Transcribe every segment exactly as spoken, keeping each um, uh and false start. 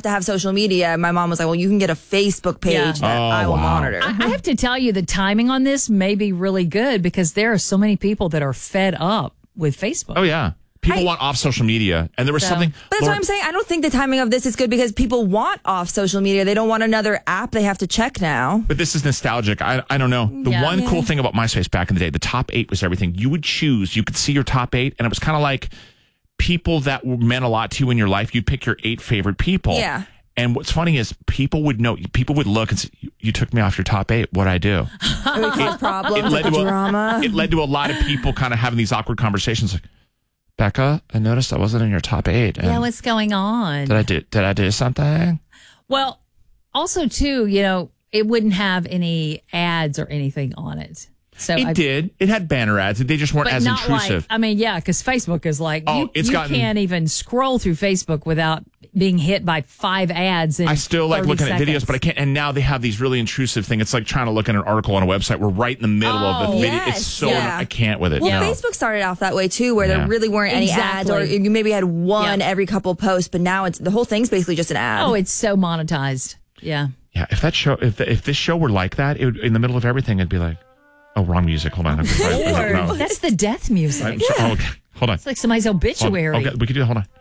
to have social media. My mom was like, well, you can get a Facebook page Yeah. that Oh, I will wow. monitor. I, I have to tell you, the timing on this may be really good because there are so many people that are fed up with Facebook. Oh, yeah. People I- want off social media. And there was So- something. But that's Laura, what I'm saying. I don't think the timing of this is good because people want off social media. They don't want another app they have to check now. But this is nostalgic. I I don't know. The Yeah. one Yeah. cool thing about MySpace back in the day, the top eight was everything. You would choose. You could see your top eight, and it was kind of like people that meant a lot to you in your life. You'd pick your eight favorite people. Yeah. And what's funny is people would know. People would look and say, "You, you took me off your top eight. What'd I do?" It would cause problems, It led like to a, drama. It led to a lot of people kind of having these awkward conversations. Like, Becca, I noticed I wasn't in your top eight. And Yeah, what's going on? did I do? Did I do something? Well, also, too, you know, it wouldn't have any ads or anything on it. So It I, did. It had banner ads. They just weren't but as not intrusive. like, I mean, yeah, because Facebook is like, Oh, you, it's you gotten- can't even scroll through Facebook without being hit by five ads. In I still like thirty looking seconds. at videos, but I can't. And now they have these really intrusive things. It's like trying to look at an article on a website. We're right in the middle of the Oh, video. yes, It's so yeah. I can't with it. Well, no. Facebook started off that way too, where Yeah. there really weren't any ads, or Exactly. you maybe had one Yeah. every couple posts. But now it's the whole thing's basically just an ad. Oh, it's so monetized. Yeah. Yeah, if that show, if if this show were like that, it would, in the middle of everything, it'd be like, oh, wrong music. Hold on. I'm sorry. Or, no. that's the death music. I'm sorry. Oh, okay. Hold on. It's like somebody's Hold on. obituary. Okay, we could do. Hold on.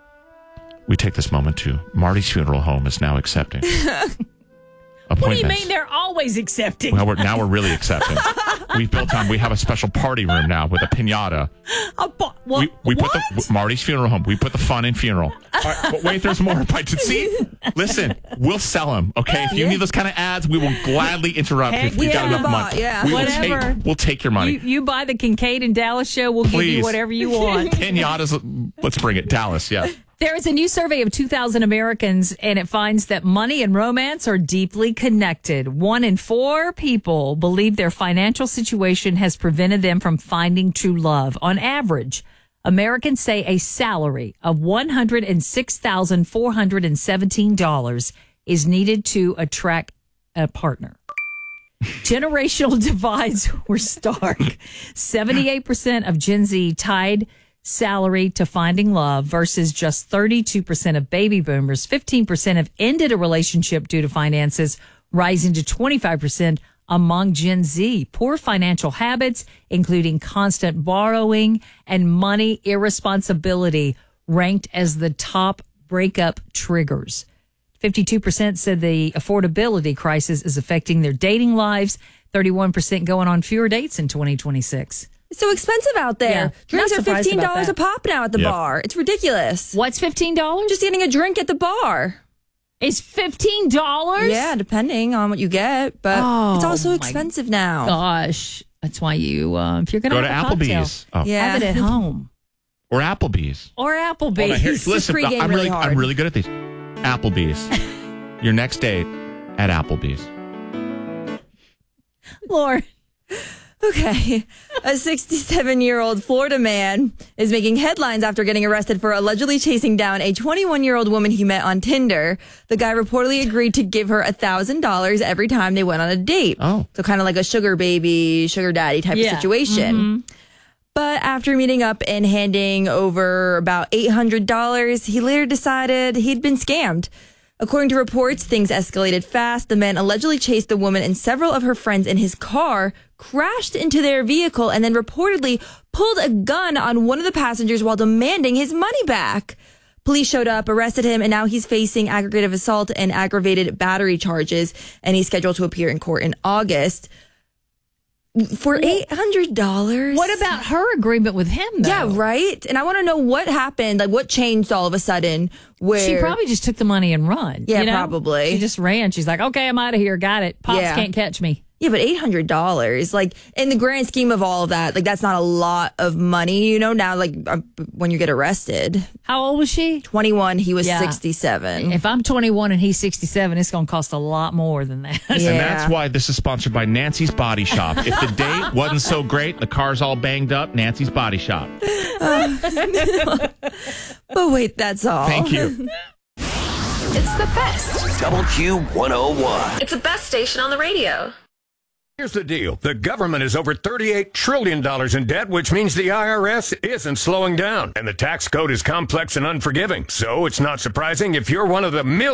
We take this moment to Marty's Funeral Home is now accepting What do you appointments. mean they're always accepting? Well, we're, now we're really accepting. We've built on. We have a special party room now with a pinata. A bo- what? We, we put what? the Marty's Funeral Home. We put the fun in funeral. All right, but wait, there's more. But see, listen, we'll sell them. Okay, if you need those kind of ads, we will gladly interrupt Heck if we've got yeah. enough money. Yeah. we will Whatever. take. We'll take your money. You, you buy the Kincaid and Dallas show, we'll give Please. you whatever you want. Pinatas. Let's bring it, Dallas. Yeah. There is a new survey of two thousand Americans, and it finds that money and romance are deeply connected. One in four people believe their financial situation has prevented them from finding true love. On average, Americans say a salary of one hundred six thousand four hundred seventeen dollars is needed to attract a partner. Generational divides were stark. seventy-eight percent of Gen Z tied salary to finding love versus just thirty-two percent of baby boomers. fifteen percent have ended a relationship due to finances, rising to twenty-five percent among Gen Z. Poor financial habits, including constant borrowing and money irresponsibility, ranked as the top breakup triggers. fifty-two percent said the affordability crisis is affecting their dating lives. thirty-one percent going on fewer dates in twenty twenty-six. It's so expensive out there. Yeah, Drinks not are surprised fifteen about dollars a that. pop now at the Yep. bar. It's ridiculous. What's fifteen dollars? Just getting a drink at the bar. It's fifteen dollars? Yeah, depending on what you get, but Oh, it's also my expensive now. Gosh, that's why you, uh, if you're going Go to have a cocktail, Applebee's. Oh. Yeah. have it at home. Or Applebee's. Or Hold on, here- Applebee's. listen, pregame I'm really really, hard. I'm really good at these. Applebee's. Your next date at Applebee's. Lord. Okay. A sixty-seven-year-old Florida man is making headlines after getting arrested for allegedly chasing down a twenty-one-year-old woman he met on Tinder. The guy reportedly agreed to give her one thousand dollars every time they went on a date. Oh. So kind of like a sugar baby, sugar daddy type Yeah. of situation. But after meeting up and handing over about eight hundred dollars, he later decided he'd been scammed. According to reports, things escalated fast. The man allegedly chased the woman and several of her friends in his car, crashed into their vehicle, and then reportedly pulled a gun on one of the passengers while demanding his money back. Police showed up, arrested him, and now he's facing aggravated assault and aggravated battery charges, and he's scheduled to appear in court in August. For eight hundred dollars? What about her agreement with him, though? Yeah, right? And I want to know what happened, like what changed all of a sudden where She probably just took the money and run. Yeah, you know? probably. She just ran. She's like, okay, I'm out of here. Got it. Pops Yeah. can't catch me. Yeah, but eight hundred dollars, like in the grand scheme of all of that, like that's not a lot of money, you know, now like uh, when you get arrested. How old was she? twenty-one, he was Yeah. sixty-seven. If I'm twenty-one and he's sixty-seven, it's going to cost a lot more than that. Yeah. And that's why this is sponsored by Nancy's Body Shop. If the date wasn't so great, the car's all banged up, Nancy's Body Shop. But wait, that's all. Thank you. It's the best. Double Q one oh one. It's the best station on the radio. Here's the deal. The government is over thirty-eight trillion dollars in debt, which means the I R S isn't slowing down. And the tax code is complex and unforgiving. So it's not surprising if you're one of the millions